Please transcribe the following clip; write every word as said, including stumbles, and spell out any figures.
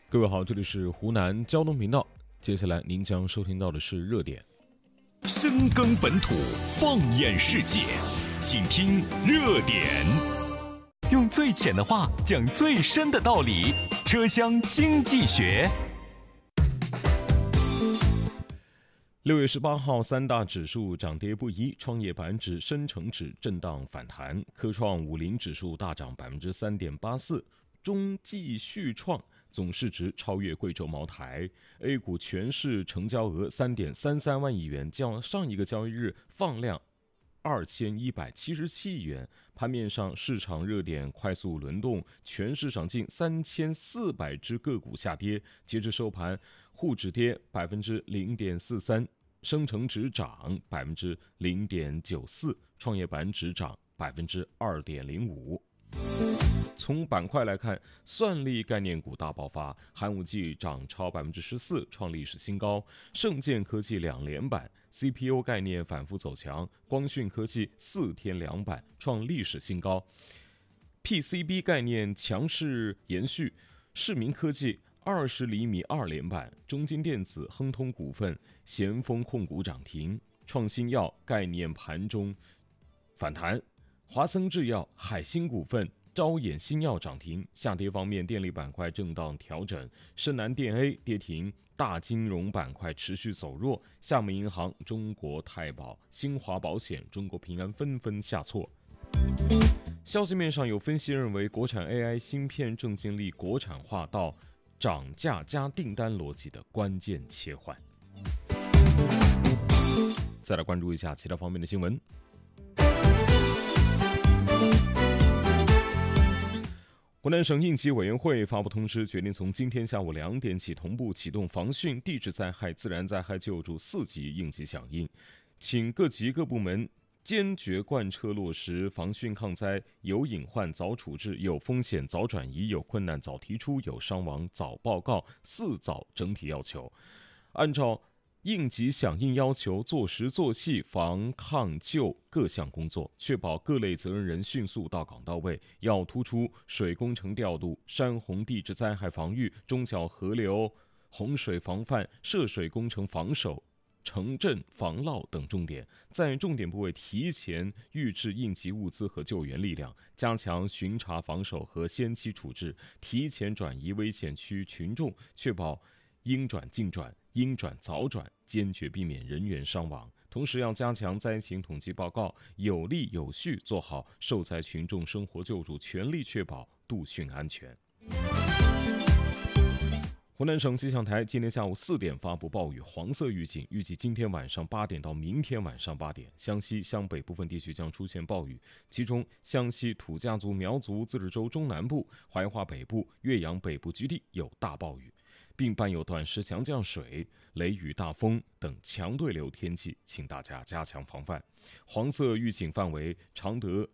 各位好，这里是湖南交通频道，接下来您将收听到的是热点。 深耕本土，放眼世界，请听热点。用最浅的话讲最深的道理，车厢经济学。 六月十八号，三大指数涨跌不一，创业板指、深成指震荡反弹，科创五零指数大涨百分之三点八四，中继续创总市值超越贵州茅台 ，A 股全市成交额三点三三万亿元，较上一个交易日放量二千一百七十七亿元。盘面上，市场热点快速轮动，全市场近三千四百只个股下跌。截至收盘，沪指跌百分之零点四三，深成指涨百分之零点九四，创业板指涨百分之二点零五。从板块来看，算力概念股大爆发，寒武纪涨超百分之十四，创历史新高；盛建科技两连板 ，C P U 概念反复走强，光讯科技四天两板，创历史新高。P C B 概念强势延续，世明科技二十厘米二连板，中金电子、亨通股份、咸丰控股涨停，创新药概念盘中反弹，华森制药、海星股份、招衍新药涨停。下跌方面，电力板块震荡调整，深南电 A 跌停，大金融板块持续走弱，厦门银行、中国太保、新华保险、中国平安纷纷下挫。消息面上，有分析认为，国产 A I 芯片正经历国产化到涨价加订单逻辑的关键切换。再来关注一下其他方面的新闻。湖南省应急委员会发布通知，决定从今天下午两点起同步启动防汛、地质灾害、自然灾害救助四级应急响应，请各级各部门坚决贯彻落实防汛抗灾、有隐患早处置、有风险早转移、有困难早提出、有伤亡早报告四早整体要求，按照应急响应要求，做实做细防抗救各项工作，确保各类责任人迅速到岗到位。要突出水工程调度、山洪地质灾害防御、中小河流洪水防范、涉水工程防守、城镇防涝等重点，在重点部位提前预置应急物资和救援力量，加强巡查防守和先期处置，提前转移危险区群众，确保应转尽转、应转早转，坚决避免人员伤亡。同时要加强灾情统计报告，有力有序做好受灾群众生活救助，全力确保度汛安全。湖南省气象台今天下午四点发布暴雨黄色预警，预计今天晚上八点到明天晚上八点，湘西、湘北部分地区将出现暴雨，其中湘西土家族、苗族自治州中南部、怀化北部、岳阳北部局地有大暴雨，并伴有短时强降水、雷雨大风等强对流天气，请大家加强防范。黄色预警范围常德、